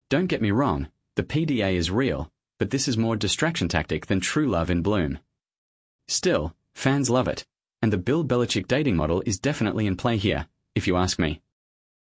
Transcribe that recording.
Don't get me wrong, the PDA is real, but this is more distraction tactic than true love in bloom. Still, fans love it, and the Bill Belichick dating model is definitely in play here, if you ask me.